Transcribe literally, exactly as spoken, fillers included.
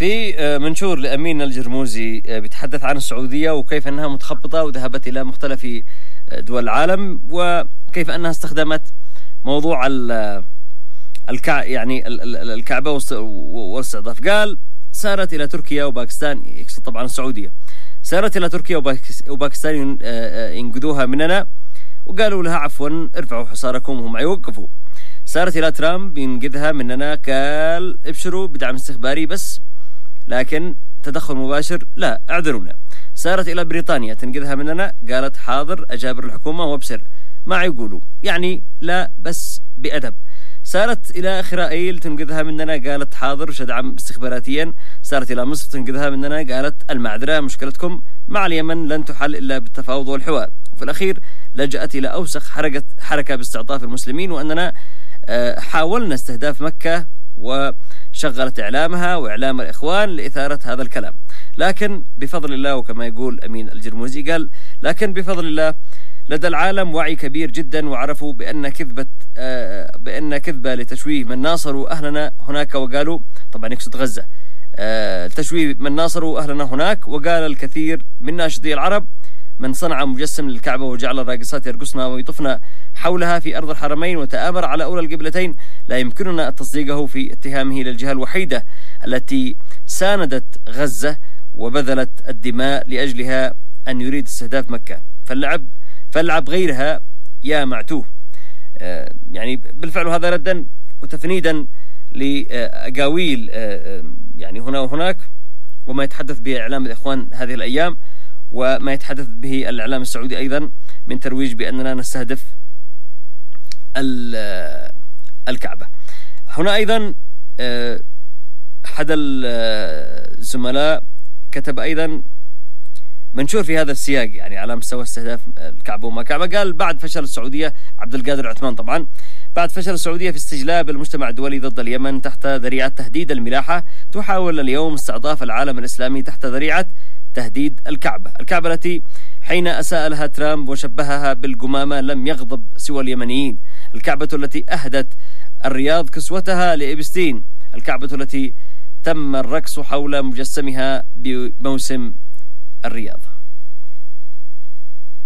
في منشور لأمين الجرموزي بيتحدث عن السعودية وكيف أنها متخبطة وذهبت إلى مختلف دول العالم، وكيف أنها استخدمت موضوع الكع يعني الكعبة والاستضافة. قال سارت إلى تركيا وباكستان، يقصد طبعا السعودية، سارت إلى تركيا وباكستان ينقذوها مننا وقالوا لها عفوا ارفعوا حصاركم وهم يوقفوا. سارت إلى ترامب ينقذها مننا، قال ابشروا بدعم استخباري بس لكن تدخل مباشر لا اعذرونا. سارت إلى بريطانيا تنقذها مننا، قالت حاضر أجابر الحكومة وابشر ما يقولوا، يعني لا بس بأدب. سارت إلى إسرائيل تنقذها مننا، قالت حاضر شدعم استخباراتيا. سارت إلى مصر تنقذها مننا، قالت المعذرة مشكلتكم مع اليمن لن تحل إلا بالتفاوض والحوار. وفي الأخير لجأت إلى أوسخ حركة حركة باستعطاف المسلمين، وأننا حاولنا استهداف مكة وشغلت إعلامها وإعلام الإخوان لإثارة هذا الكلام. لكن بفضل الله، وكما يقول أمين الجرموزي قال لكن بفضل الله لدى العالم وعي كبير جدا، وعرفوا بأن كذبة آه بأن كذبة لتشويه من ناصروا أهلنا هناك، وقالوا طبعا يقصد غزة، آه تشويه من ناصروا أهلنا هناك. وقال الكثير من ناشطي العرب من صنع مجسم للكعبة وجعل الراقصات يرقصن ويطفن حولها في أرض الحرمين وتآمر على أولى القبلتين لا يمكننا التصديقه في اتهامه للجهة الوحيدة التي ساندت غزة وبذلت الدماء لأجلها أن يريد استهداف مكة، فاللعب فاللعب غيرها يا معتوه. آه يعني بالفعل هذا ردا وتفنيدا لأقاويل آه يعني هنا وهناك، وما يتحدث به إعلام الإخوان هذه الأيام، وما يتحدث به الإعلام السعودي أيضا من ترويج بأننا نستهدف الكعبة. هنا أيضا أحد الزملاء كتب أيضا منشور في هذا السياق، يعني على مستوى استهداف الكعبة وما كعبة. قال بعد فشل السعودية، عبد القادر عثمان طبعا، بعد فشل السعودية في استجلاب المجتمع الدولي ضد اليمن تحت ذريعة تهديد الملاحة، تحاول اليوم استعطاف العالم الإسلامي تحت ذريعة تهديد الكعبة. الكعبة التي حين أساء لها ترامب وشبهها بالقمامة لم يغضب سوى اليمنيين. الكعبة التي أهدت الرياض كسوتها لإبستين. الكعبة التي تم الرقص حول مجسمها بموسم الرياض.